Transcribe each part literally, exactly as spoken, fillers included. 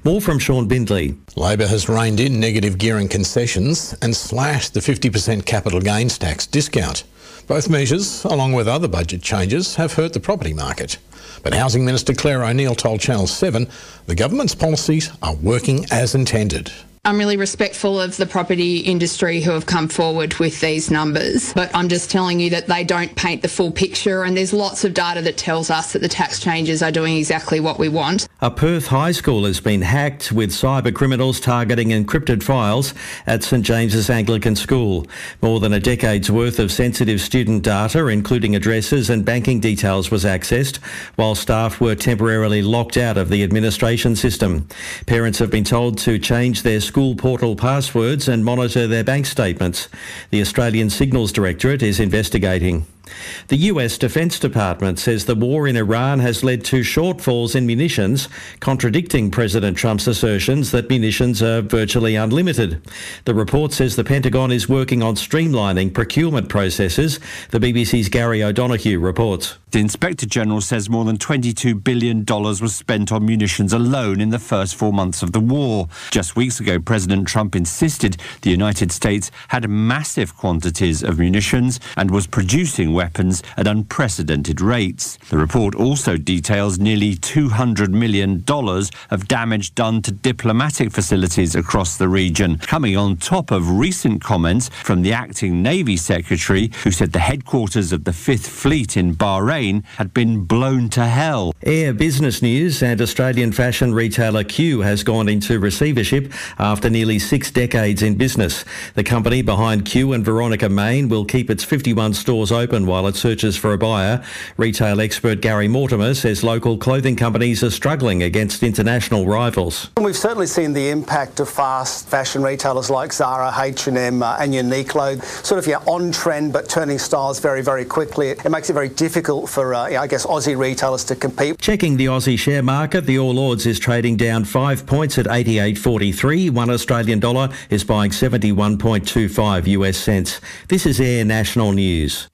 More from Sean Bindley. Labor has reined in negative gearing concessions and slashed the fifty percent capital gains tax discount. Both measures, along with other budget changes, have hurt the property market. But Housing Minister Claire O'Neil told Channel seven the government's policies are working as intended. I'm really respectful of the property industry who have come forward with these numbers, but I'm just telling you that they don't paint the full picture, and there's lots of data that tells us that the tax changes are doing exactly what we want. A Perth high school has been hacked with cyber criminals targeting encrypted files at St James's Anglican School. More than a decade's worth of sensitive student data, including addresses and banking details, was accessed, while staff were temporarily locked out of the administration system. Parents have been told to change their school portal passwords and monitor their bank statements. The Australian Signals Directorate is investigating. The U S Defence Department says the war in Iran has led to shortfalls in munitions, contradicting President Trump's assertions that munitions are virtually unlimited. The report says the Pentagon is working on streamlining procurement processes. The B B C's Gary O'Donoghue reports. The Inspector General says more than twenty-two billion dollars was spent on munitions alone in the first four months of the war. Just weeks ago, President Trump insisted the United States had massive quantities of munitions and was producing weapons at unprecedented rates. The report also details nearly two hundred million dollars of damage done to diplomatic facilities across the region, coming on top of recent comments from the acting Navy Secretary, who said the headquarters of the Fifth Fleet in Bahrain had been blown to hell. Air Business News and Australian fashion retailer Q has gone into receivership after nearly six decades in business. The company behind Q and Veronica Main will keep its fifty-one stores open while it searches for a buyer. Retail expert Gary Mortimer says local clothing companies are struggling against international rivals. We've certainly seen the impact of fast fashion retailers like Zara, H and M uh, and Uniqlo, sort of yeah, on trend but turning styles very, very quickly. It makes it very difficult for, uh, I guess, Aussie retailers to compete. Checking the Aussie share market, the All Ords is trading down five points at eighty-eight forty-three. One Australian dollar is buying seventy-one point two five U S cents. This is Air National News.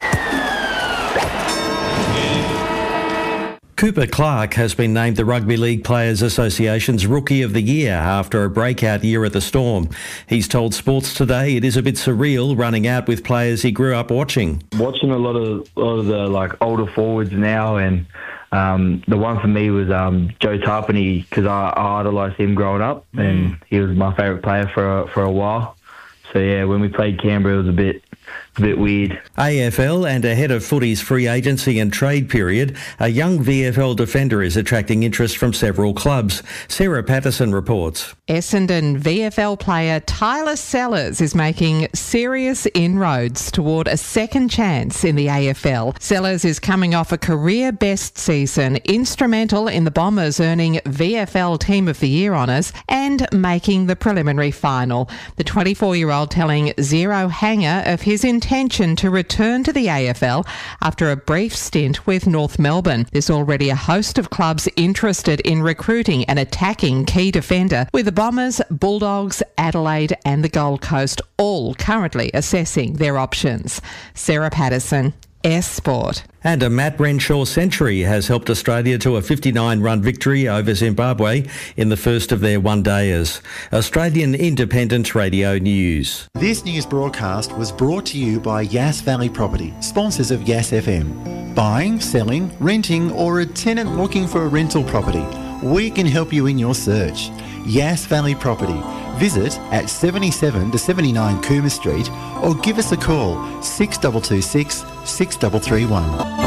Cooper Clark has been named the Rugby League Players Association's Rookie of the Year after a breakout year at the Storm. He's told Sports Today it is a bit surreal running out with players he grew up watching. Watching a lot of, a lot of the like older forwards now, and um, the one for me was um, Joe Tarpany, because I, I idolised him growing up, mm. and he was my favourite player for a, for a while. So yeah, when we played Canberra, it was a bit a bit weird. A F L and ahead of footy's free agency and trade period, a young V F L defender is attracting interest from several clubs. Sarah Patterson reports. Essendon V F L player Tyler Sellers is making serious inroads toward a second chance in the A F L. Sellers is coming off a career best season, instrumental in the Bombers earning V F L Team of the Year honours and making the preliminary final. The twenty-four-year-old telling Zero Hanger of his intention to return to the A F L after a brief stint with North Melbourne. There's already a host of clubs interested in recruiting an attacking key defender, with the Bombers, Bulldogs, Adelaide and the Gold Coast all currently assessing their options. Sarah Patterson, S Sport. And a Matt Renshaw century has helped Australia to a fifty-nine run victory over Zimbabwe in the first of their one-dayers. Australian Independent Radio News. This news broadcast was brought to you by Yass Valley Property, sponsors of Yass F M. Buying, selling, renting or a tenant looking for a rental property, we can help you in your search. Yass Valley Property. Visit at seventy-seven to seventy-nine Cooma Street or give us a call six two two six, six three three one.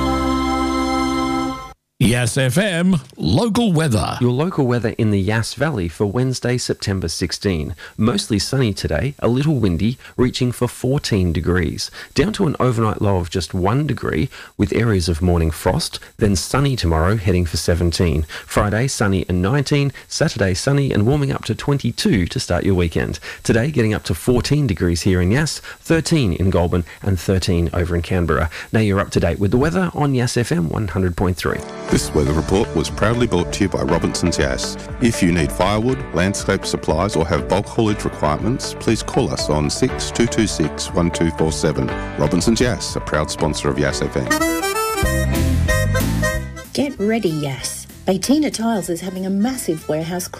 Yass F M, local weather. Your local weather in the Yass Valley for Wednesday, September sixteenth. Mostly sunny today, a little windy, reaching for fourteen degrees. Down to an overnight low of just one degree, with areas of morning frost, then sunny tomorrow, heading for seventeen. Friday, sunny and nineteen. Saturday, sunny and warming up to twenty-two to start your weekend. Today, getting up to fourteen degrees here in Yass, thirteen in Goulburn and thirteen over in Canberra. Now you're up to date with the weather on Yass F M one hundred point three. This weather report was proudly brought to you by Robinson's Yass. If you need firewood, landscape supplies or have bulk haulage requirements, please call us on six two two six, one two four seven. Robinson's Yass, a proud sponsor of Yass F M. Get ready, Yass. Baitina Tiles is having a massive warehouse